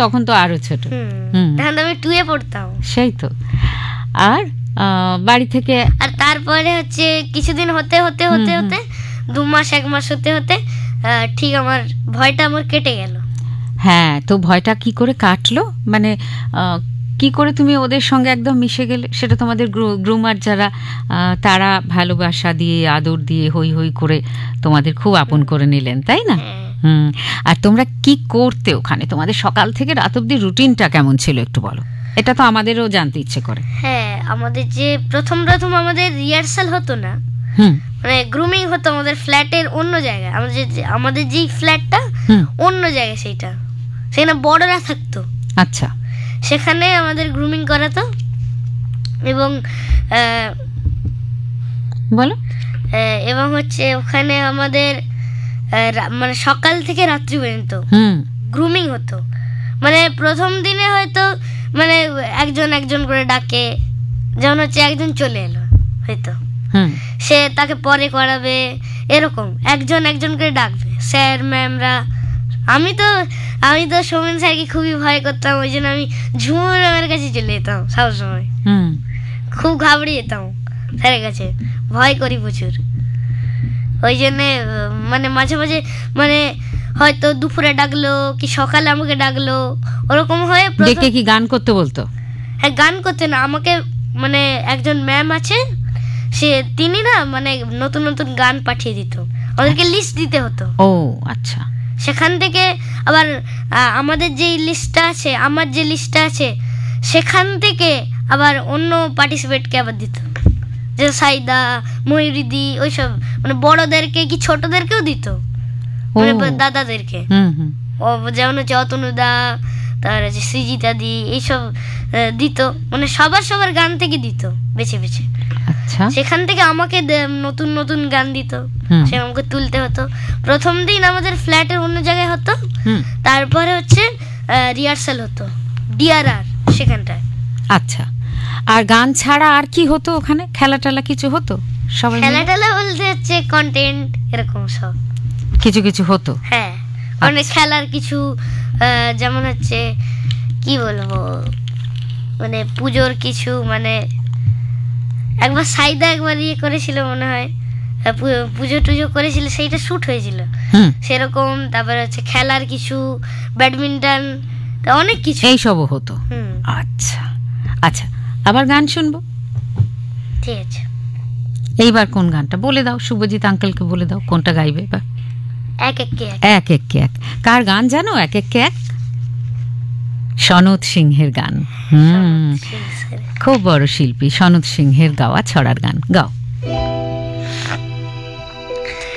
তখন তো আরো ছোট। তখন আমি 2 এ পড়তাম। সেই তো। আর বাড়ি থেকে আর তারপরে হচ্ছে কিছুদিন হতে হতে হতে হতে 2 মাস 1 মাস হতে হতে ঠিক আমার ভয়টা আমার কেটে গেল। হ্যাঁ, তো ভয়টা কি করে কাটলো, মানে কি করে তুমি ওদের সঙ্গে একদম মিশে গেলে? সেটা তোমাদের গ্রুমার যারা তারা ভালোবাসা দিয়ে আদর দিয়ে হই হই করে তোমাদের খুব আপন করে নিলেন, তাই না? আর তোমরা কি করতে ওখানে? তোমাদের সকাল থেকে রাত অবধি রুটিনটা কেমন ছিল একটু বলো, এটা তো আমাদেরও জানতে ইচ্ছে করে। হ্যাঁ, আমাদের যে প্রথম আমাদের রিহার্সাল হতো না, মানে গ্রুমিং হতো আমাদের ফ্ল্যাটের অন্য জায়গায়। আমাদের যে ফ্ল্যাটটা অন্য জায়গায়, সেখানে বড়রা থাকতো। আচ্ছা, সেখানে আমাদের গ্রুমিং করাতো এবং বলো এবং হচ্ছে ওখানে আমাদের মানে সকাল থেকে রাত্রি পর্যন্ত গ্রুমিং হতো। মানে প্রথম দিনে হয়তো মানে একজন একজন করে ডাকে, যেমন হচ্ছে একজন চলে এলো হয়তো, সে তাকে পরে করাবে, এরকম একজন একজন করে ডাকবে স্যার ম্যামরা। আমি তো সৌমেন স্যারকে খুবই ভয় করতাম, ওই জন্য আমি ঝুমুর ম্যামের কাছে চলে যেতাম সবসময়। খুব ঘাবড়ে যেতাম স্যারের কাছে, ভয় করি প্রচুর। ওই জন্যে মানে মাঝে মাঝে মানে হয়তো দুপুরে ডাকলো কি সকালে আমাকে ডাকলো, ওরকম হয়ে ডেকে কি গান করতে বলতো? হ্যাঁ, গান করতে না, আমাকে মানে একজন ম্যাম আছে, তিনি না মানে নতুন নতুন গান পাঠিয়ে দিত, ওদেরকে লিস্ট দিতে হতো। ও আচ্ছা। সেখান থেকে আবার আমাদের যে লিস্টটা আছে, আমার যে লিস্টটা আছে, সেখান থেকে আবার অন্য পার্টিসিপেটকে আবার দিত, যে সাইদা ময়ূরীদি ওইসব, মানে বড়দেরকে কি ছোটদেরকেও দিত, মানে দাদাদেরকে। যেমন হচ্ছে অতনুদা, তার হচ্ছে সৃজিতা দি, এইসব দিত, মানে সবার গান থেকে দিত বেছে বেছে। আচ্ছা, সেখান থেকে আমাকে নতুন নতুন গান দিত, সে আমাকে তুলতে হতো। প্রথম দিন আমাদের ফ্ল্যাটের অন্য জায়গায় হতো, তারপরে হচ্ছে রিহার্সাল হতো ডিআরআর সেখানটায়। আচ্ছা, আর গান ছাড়া আর কি হতো ওখানে? খেলা টেলা কিছু হতো? সবাই খেলা টেলা বলতে হচ্ছে কন্টেন্ট এরকম সব কিছু কিছু হতো। হ্যাঁ, অনেক খেলার কিছু, যেমন হচ্ছে কি বলবো, মানে পুজোর কিছু, মানে একবার সাইদা একবার ইয়ে করেছিল মনে হয়, পুজো টুজো করেছিল, সেইটা শুট হয়েছিল সেরকম। তারপরে হচ্ছে খেলার কিছু, ব্যাডমিন্টন, অনেক কিছু এইসবও হতো। আচ্ছা আচ্ছা, আবার গান শুনবো। ঠিক আছে, এইবার কোন গানটা বলে দাও, শুভজিৎ আঙ্কেলকে বলে দাও কোনটা গাইবে এবার। এক এক এক। কার গান জানো? এক এক এক সনৎ সিংহের গান। খুব বড় শিল্পী সনৎ সিংহের গাওয়া ছড়ার গান, গাও।